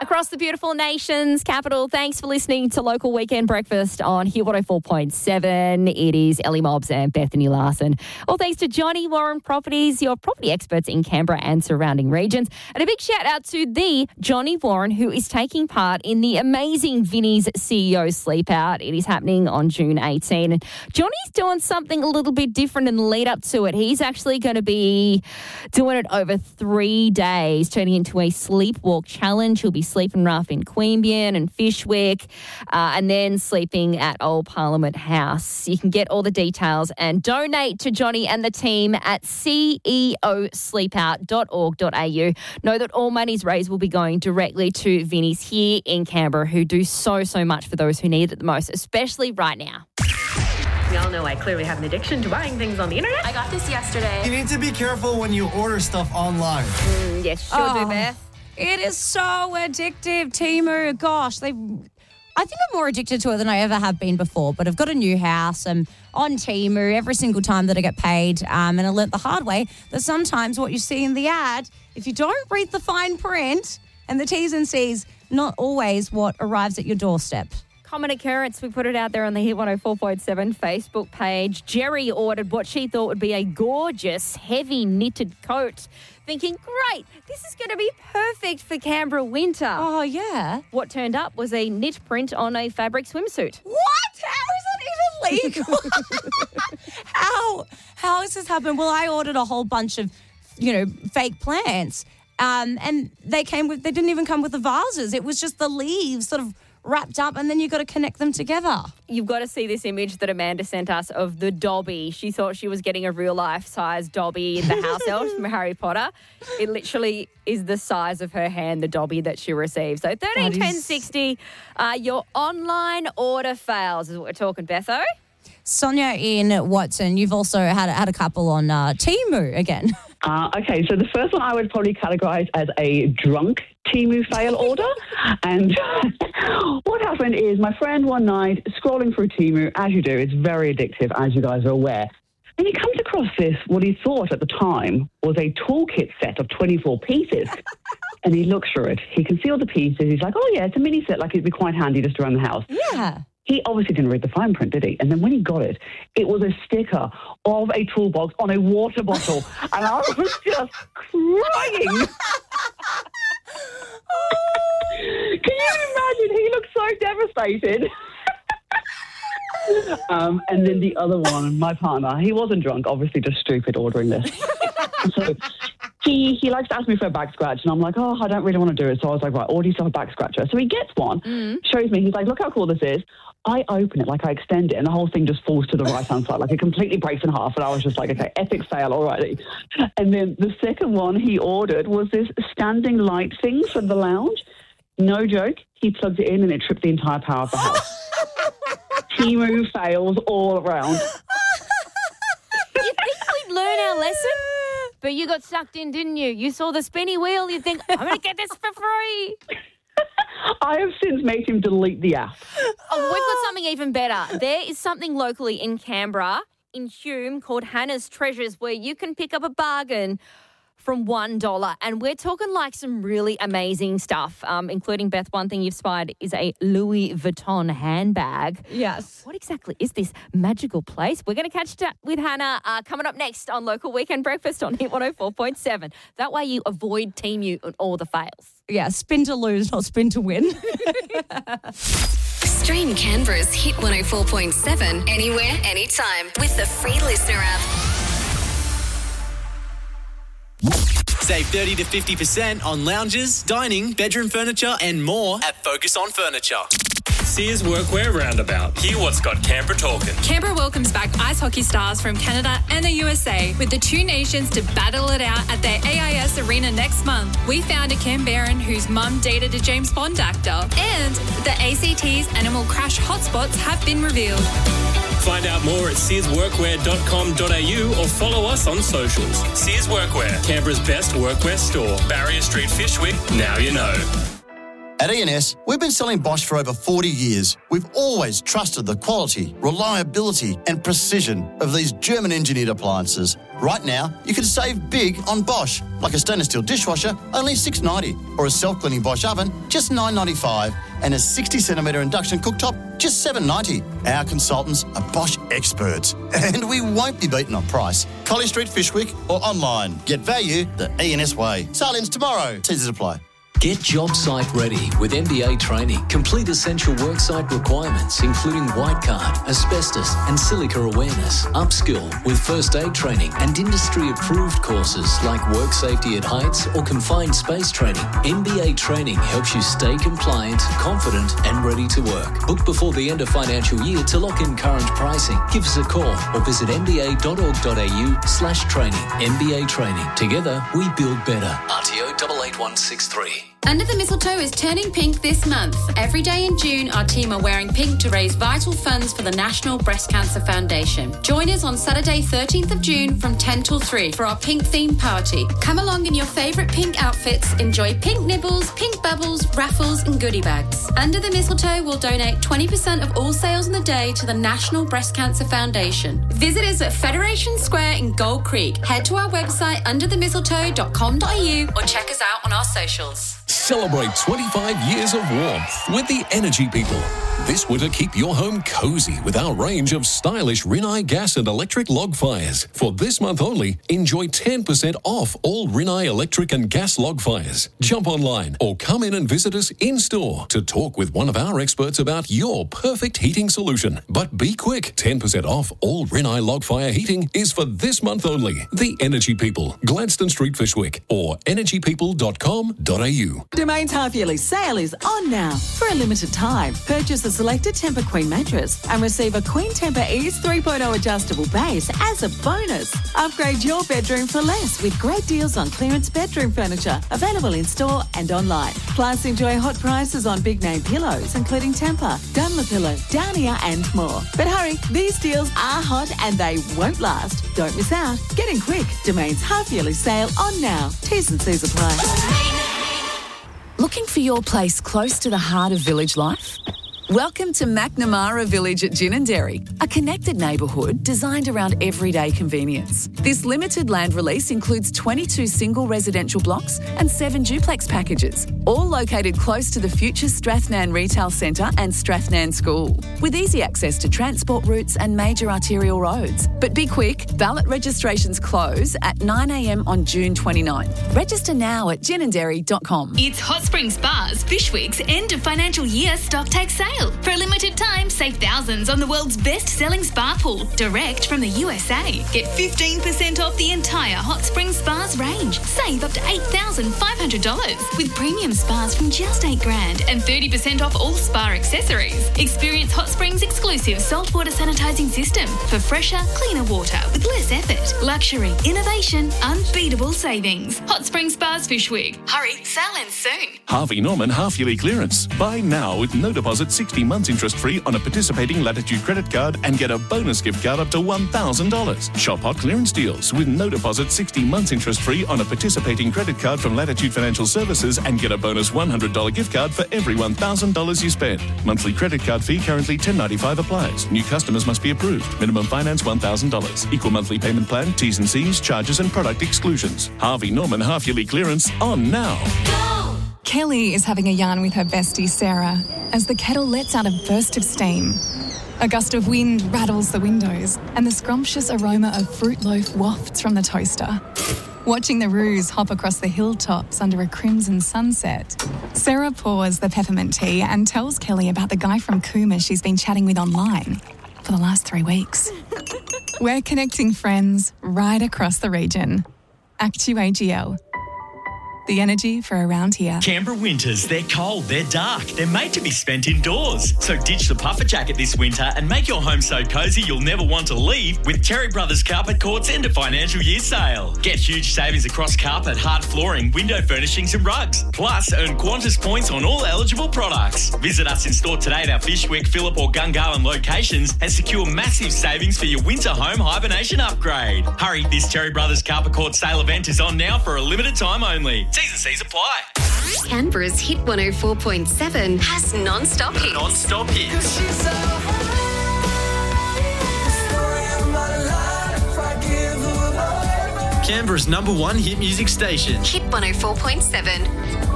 Across the beautiful nation's capital, thanks for listening to Local Weekend Breakfast on Hit 104.7. It is Ellie Mobbs and Bethany Larson. All thanks to Johnny Warren Properties, your property experts in Canberra and surrounding regions. And a big shout out to the Johnny Warren, who is taking part in the amazing Vinnie's CEO Sleep Out. It is happening on June 18. And Johnny's doing something a little bit different in the lead up to it. He's actually going to be doing it over 3 days, turning into a sleepwalk challenge. He'll be sleeping rough in Queanbeyan and Fyshwick, and then sleeping at Old Parliament House. You can get all the details and donate to Johnny and the team at ceosleepout.org.au. Know that all monies raised will be going directly to Vinnie's here in Canberra, who do so much for those who need it the most, especially right now. We all know I clearly have an addiction to buying things on the internet. I got this yesterday. You need to be careful when you order stuff online. Yes, sure do, Beth. It is so addictive, Temu. Gosh, I think I'm more addicted to it than I ever have been before, but I've got a new house and on Temu every single time that I get paid, and I learnt the hard way that sometimes what you see in the ad, if you don't read the fine print and the T's and C's, not always what arrives at your doorstep. Common occurrence. We put it out there on the Hit 104.7 Facebook page. Jerry ordered what she thought would be a gorgeous, heavy knitted coat, thinking, great, this is going to be perfect for Canberra winter. Oh, yeah. What turned up was a knit print on a fabric swimsuit. What? How is that even legal? How has this happened? Well, I ordered a whole bunch of, fake plants, and they didn't even come with the vases. It was just the leaves sort of wrapped up, and then you've got to connect them together. You've got to see this image that Amanda sent us of the Dobby. She thought she was getting a real-life size Dobby in the house elf from Harry Potter. It literally is the size of her hand, the Dobby that she received. So 131060, your online order fails is what we're talking, Betho. Sonia in Watson, you've also had a couple on Temu again. Okay, so the first one I would probably categorise as a drunk Temu fail order. And what happened is my friend one night, scrolling through Temu, as you do, it's very addictive, as you guys are aware. And he comes across this, what he thought at the time was a toolkit set of 24 pieces. And he looks through it. He can see all the pieces. He's like, oh, yeah, it's a mini set, like it'd be quite handy just around the house. Yeah. He obviously didn't read the fine print, did he? And then when he got it, it was a sticker of a toolbox on a water bottle. And I was just crying. Can you imagine? He looked so devastated. And then the other one, my partner, he wasn't drunk, obviously just stupid ordering this. So he likes to ask me for a back scratch, and I'm like, oh, I don't really want to do it. So I was like, right, order yourself a back scratcher. So he gets one, shows me. He's like, look how cool this is. I open it, like I extend it, and the whole thing just falls to the right-hand side. Like it completely breaks in half. And I was just like, okay, epic fail, alrighty. And then the second one he ordered was this standing light thing for the lounge. No joke. He plugged it in, and it tripped the entire power of the house. Temu fails all around. You think we'd learn our lesson? But you got sucked in, didn't you? You saw the spinny wheel. You think, I'm going to get this for free. I have since made him delete the app. Oh, we've got something even better. There is something locally in Canberra, in Hume, called Hannah's Treasures, where you can pick up a bargain from $1. And we're talking like some really amazing stuff, including, Beth, one thing you've spied is a Louis Vuitton handbag. Yes. What exactly is this magical place? We're going to catch up with Hannah coming up next on Local Weekend Breakfast on Hit 104.7. That way you avoid Temu and all the fails. Yeah, spin to lose, not spin to win. Stream Canberra's Hit 104.7 anywhere, anytime with the free Listener app. Save 30 to 50% on lounges, dining, bedroom furniture and more at Focus on Furniture. Sears Workwear Roundabout. Hear what's got Canberra talking. Canberra welcomes back ice hockey stars from Canada and the USA with the two nations to battle it out at their AIS Arena next month. We found a Canberran whose mum dated a James Bond actor, and the ACT's Animal Crash hotspots have been revealed. Find out more at searsworkwear.com.au or follow us on socials. Sears Workwear, Canberra's best workwear store. Barrier Street, Fyshwick. Now you know. At E&S, we've been selling Bosch for over 40 years. We've always trusted the quality, reliability and precision of these German-engineered appliances. Right now, you can save big on Bosch, like a stainless steel dishwasher, only $6.90, or a self-cleaning Bosch oven, just $9.95, and a 60-centimetre induction cooktop, just $7.90. Our consultants are Bosch experts, and we won't be beaten on price. Collie Street, Fishwick, or online. Get value the E&S way. Sale ends tomorrow. Teasers apply. Get job site ready with MBA training. Complete essential worksite requirements, including white card, asbestos and silica awareness. Upskill with first aid training and industry-approved courses like work safety at heights or confined space training. MBA training helps you stay compliant, confident and ready to work. Book before the end of financial year to lock in current pricing. Give us a call or visit mba.org.au/training. MBA training. Together, we build better. RTO 88163. Under the Mistletoe is turning pink this month. Every day in June, our team are wearing pink to raise vital funds for the National Breast Cancer Foundation. Join us on Saturday, 13th of June from 10 till 3 for our pink theme party. Come along in your favourite pink outfits, enjoy pink nibbles, pink bubbles, raffles and goodie bags. Under the Mistletoe will donate 20% of all sales in the day to the National Breast Cancer Foundation. Visit us at Federation Square in Gold Creek. Head to our website underthemistletoe.com.au or check us out on our socials. Celebrate 25 years of warmth with the Energy People. This winter, keep your home cozy with our range of stylish Rinnai gas and electric log fires. For this month only, enjoy 10% off all Rinnai electric and gas log fires. Jump online or come in and visit us in-store to talk with one of our experts about your perfect heating solution. But be quick, 10% off all Rinnai log fire heating is for this month only. The Energy People, Gladstone Street, Fishwick, or energypeople.com.au. Domain's half-yearly sale is on now. For a limited time, purchase a selected Tempur Queen mattress and receive a Queen Tempur Ease 3.0 adjustable base as a bonus. Upgrade your bedroom for less with great deals on clearance bedroom furniture available in-store and online. Plus, enjoy hot prices on big-name pillows, including Tempur, Dunlopillow, Downier and more. But hurry, these deals are hot and they won't last. Don't miss out. Get in quick. Domain's half-yearly sale on now. T's and C's apply. Looking for your place close to the heart of village life? Welcome to McNamara Village at Ginninderry, a connected neighbourhood designed around everyday convenience. This limited land release includes 22 single residential blocks and 7 duplex packages, all located close to the future Strathnan Retail Centre and Strathnan School, with easy access to transport routes and major arterial roads. But be quick, ballot registrations close at 9 a.m. on June 29. Register now at ginninderry.com. It's Hot Springs Spas Fishwick's end of financial year stock take sale. For a limited time, save thousands on the world's best-selling spa pool, direct from the USA. Get 15% off the entire Hot Springs Spas range. Save up to $8,500 with premium spas from just $8,000 and 30% off all spa accessories. Experience Hot Springs' exclusive saltwater sanitising system for fresher, cleaner water with less effort. Luxury, innovation, unbeatable savings. Hot Springs Spas Fishwick. Hurry, sale ends soon. Harvey Norman half-yearly clearance. Buy now with no deposit, 60 months interest-free on a participating Latitude credit card and get a bonus gift card up to $1,000. Shop hot clearance deals with no deposit, 60 months interest-free on a participating credit card from Latitude Financial Services and get a bonus $100 gift card for every $1,000 you spend. Monthly credit card fee currently $10.95 applies. New customers must be approved. Minimum finance $1,000. Equal monthly payment plan, T's and C's, charges and product exclusions. Harvey Norman half-yearly clearance on now. Kelly is having a yarn with her bestie Sarah as the kettle lets out a burst of steam. A gust of wind rattles the windows and the scrumptious aroma of fruit loaf wafts from the toaster. Watching the roos hop across the hilltops under a crimson sunset, Sarah pours the peppermint tea and tells Kelly about the guy from Cooma she's been chatting with online for the last 3 weeks. We're connecting friends right across the region. Actu-AGL. The energy for around here. Canberra winters, they're cold, they're dark, they're made to be spent indoors. So ditch the puffer jacket this winter and make your home so cosy you'll never want to leave with Terry Brothers Carpet Court's end of financial year sale. Get huge savings across carpet, hard flooring, window furnishings and rugs. Plus, earn Qantas points on all eligible products. Visit us in store today at our Fishwick, Phillip or Gungahlin locations and secure massive savings for your winter home hibernation upgrade. Hurry, this Terry Brothers Carpet Court sale event is on now for a limited time only. T's and C's apply. Canberra's Hit 104.7 has non-stop hits. Non-stop hits. Canberra's #1 hit music station. Hit 104.7.